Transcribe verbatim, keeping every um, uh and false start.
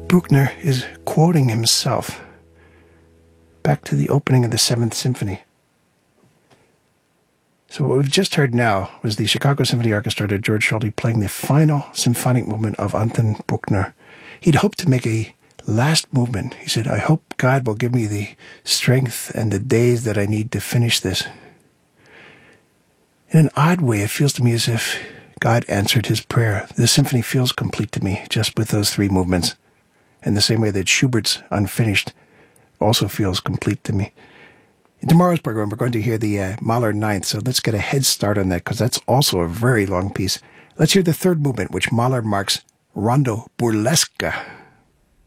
Bruckner is quoting himself back to the opening of the Seventh Symphony. So what we've just heard now was the Chicago Symphony Orchestra under George Solti playing the final symphonic movement of Anton Bruckner. He'd hoped to make a last movement. He said, I hope God will give me the strength and the days that I need to finish this. In an odd way, it feels to me as if God answered his prayer. The symphony feels complete to me just with those three movements. In the same way that Schubert's Unfinished also feels complete to me. In tomorrow's program, we're going to hear the uh, Mahler Ninth, so let's get a head start on that, because that's also a very long piece. Let's hear the third movement, which Mahler marks Rondo Burlesque.